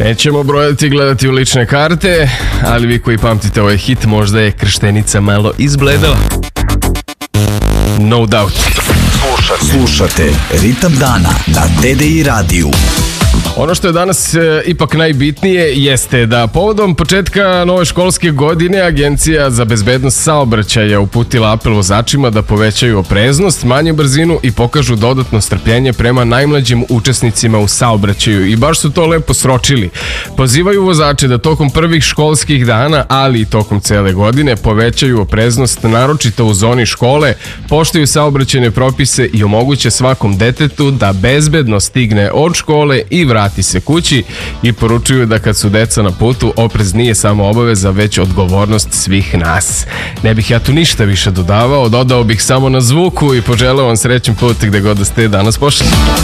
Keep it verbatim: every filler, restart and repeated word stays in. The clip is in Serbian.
Nećemo brojati i gledati u lične karte, ali vi koji pamtite ovaj hit, možda je krštenica malo izbledala. No doubt. Slušate, Slušate Ritam dana na D D I radiju. Ono što je danas e, ipak najbitnije jeste da povodom početka nove školske godine Agencija za bezbednost saobraćaja uputila apel vozačima da povećaju opreznost, manju brzinu i pokažu dodatno strpljenje prema najmlađim učesnicima u saobraćaju. I baš su to lepo sročili. Pozivaju vozače da tokom prvih školskih dana, ali i tokom cele godine, povećaju opreznost, naročito u zoni škole, poštuju saobraćajne propise i omoguće svakom detetu da bezbedno stigne od škole i vrati se kući, i poručuju da kad su deca na putu, oprez nije samo obaveza, već odgovornost svih nas. Ne bih ja tu ništa više dodavao, dodao bih samo na zvuku i poželeo vam srećan put gde god da ste danas pošli.